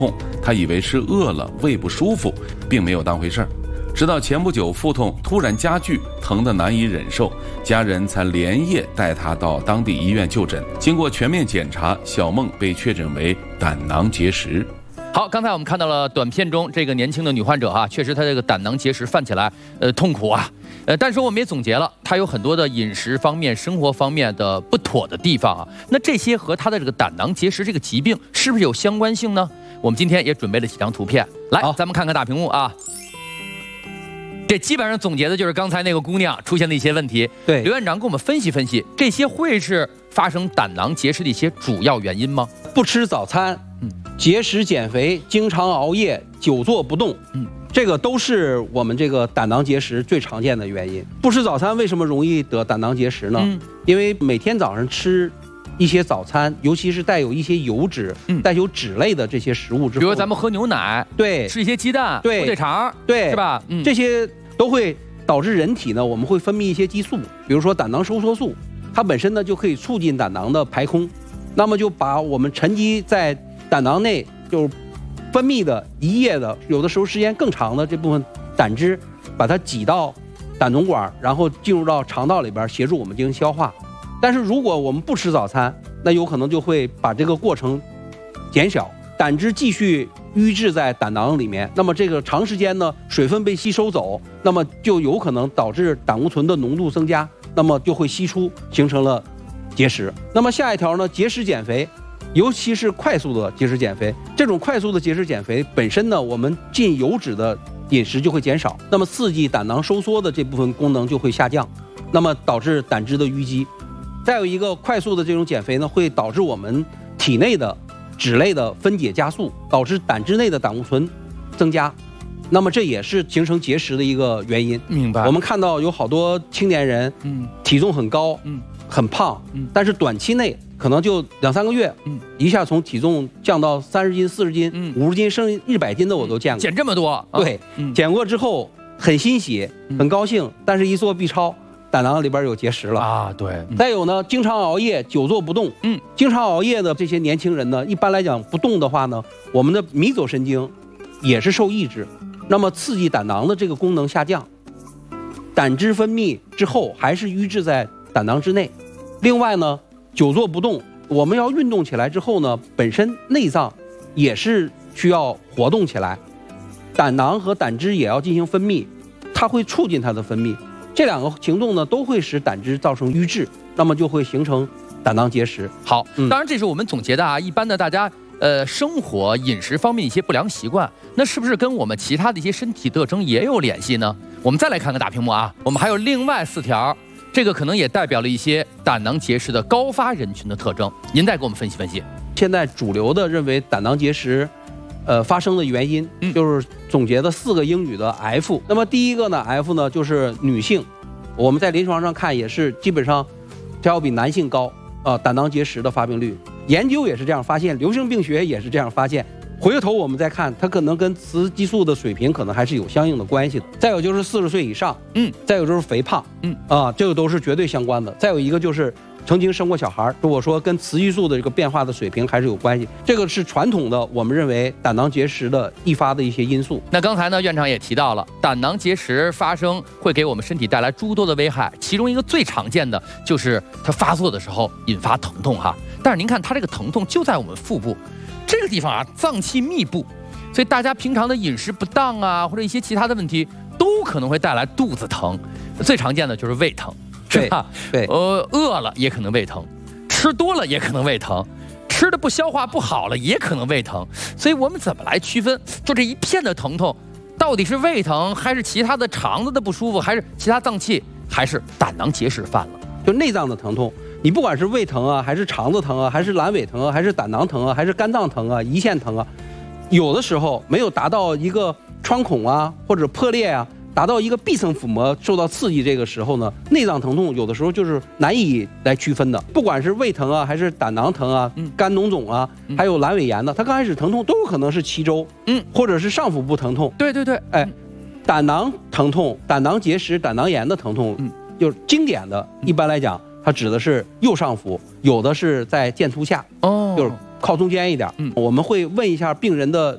他以为是饿了，胃不舒服，并没有当回事儿。直到前不久腹痛突然加剧，疼得难以忍受，家人才连夜带他到当地医院就诊。经过全面检查，小梦被确诊为胆囊结石。 好，刚才我们看到了短片中这个年轻的女患者哈，确实她这个胆囊结石犯起来，痛苦啊，但是我们也总结了，她有很多的饮食方面、生活方面的不妥的地方啊。那这些和她的这个胆囊结石这个疾病是不是有相关性呢？我们今天也准备了几张图片，来，咱们看看大屏幕啊。这基本上总结的就是刚才那个姑娘出现的一些问题。 对， 刘院长给我们分析分析，这些会是发生胆囊结石的一些主要原因吗？ 不吃早餐，节食减肥，经常熬夜，久坐不动，这个都是我们这个胆囊结石最常见的原因。不吃早餐为什么容易得胆囊结石呢？因为每天早上吃一些早餐，尤其是带有一些油脂、带有脂类的这些食物之后， 比如咱们喝牛奶， 对， 吃一些鸡蛋， 对， 火腿肠， 对， 是吧？ 这些都会导致人体呢，我们会分泌一些激素，比如说胆囊收缩素，它本身呢就可以促进胆囊的排空，那么就把我们沉积在胆囊内就分泌的一夜的，有的时候时间更长的这部分胆汁，把它挤到胆总管，然后进入到肠道里边协助我们进行消化。但是如果我们不吃早餐，那有可能就会把这个过程减小，胆汁继续淤滞在胆囊里面，那么这个长时间呢，水分被吸收走，那么就有可能导致胆固醇的浓度增加，那么就会析出，形成了结石。那么下一条呢，节食减肥，尤其是快速的节食减肥，这种快速的节食减肥本身呢，我们进油脂的饮食就会减少，那么刺激胆囊收缩的这部分功能就会下降，那么导致胆汁的淤积。再有一个快速的这种减肥呢，会导致我们体内的脂类的分解加速，导致胆汁内的胆固醇增加，那么这也是形成结石的一个原因。 明白。 我们看到有好多青年人，体重很高，很胖，但是短期内可能就2-3个月，一下从体重降到30斤、40斤、50斤，甚至100斤的我都见过。 减这么多？ 对，减过之后很欣喜，很高兴，但是一做 B 超。胆囊里边有结石了啊，对。 再有呢，经常熬夜、久坐不动，经常熬夜的这些年轻人呢，一般来讲不动的话呢，我们的迷走神经也是受抑制，那么刺激胆囊的这个功能下降，胆汁分泌之后还是淤滞在胆囊之内。另外呢，久坐不动，我们要运动起来之后呢，本身内脏也是需要活动起来，胆囊和胆汁也要进行分泌，它会促进它的分泌。这两个行动呢，都会使胆汁造成淤滞，那么就会形成胆囊结石。 好，当然这是我们总结的啊，一般的大家生活饮食方面一些不良习惯，那是不是跟我们其他的一些身体特征也有联系呢？我们再来看看大屏幕啊，我们还有另外4条，这个可能也代表了一些胆囊结石的高发人群的特征，您再给我们分析分析。 现在主流的认为胆囊结石发生的原因，就是总结的4个英语的 F。那么第一个呢 ，F 呢就是女性，我们在临床上看也是基本上它要比男性高胆囊结石的发病率。研究也是这样发现，流行病学也是这样发现。回头我们再看，它可能跟雌激素的水平可能还是有相应的关系的。再有就是40岁以上，再有就是肥胖，这个都是绝对相关的。再有一个就是曾经生过小孩，如果说跟雌激素的这个变化的水平还是有关系，这个是传统的我们认为胆囊结石的易发的一些因素。 那刚才呢，院长也提到了，胆囊结石发生会给我们身体带来诸多的危害，其中一个最常见的就是它发作的时候引发疼痛哈。但是您看它这个疼痛就在我们腹部这个地方啊，脏器密布，所以大家平常的饮食不当啊，或者一些其他的问题，都可能会带来肚子疼。最常见的就是胃疼。是吧？ 对， 饿了也可能胃疼，吃多了也可能胃疼，吃的不消化不好了也可能胃疼。所以我们怎么来区分？就这一片的疼痛，到底是胃疼，还是其他的肠子的不舒服，还是其他脏器，还是胆囊结石犯了？ 就内脏的疼痛，你不管是胃疼啊，还是肠子疼啊，还是阑尾疼啊，还是胆囊疼啊，还是肝脏疼啊，胰腺疼啊，有的时候没有达到一个穿孔啊或者破裂啊，达到一个壁层腹膜受到刺激，这个时候呢，内脏疼痛有的时候就是难以来区分的。不管是胃疼啊，还是胆囊疼啊，肝脓肿啊，还有阑尾炎的，它刚开始疼痛都有可能是脐周，或者是上腹部疼痛。 对对对， 胆囊疼痛、胆囊结石、胆囊炎的疼痛，就是经典的，一般来讲，它指的是右上腹，有的是在剑突下，就是靠中间一点。我们会问一下病人的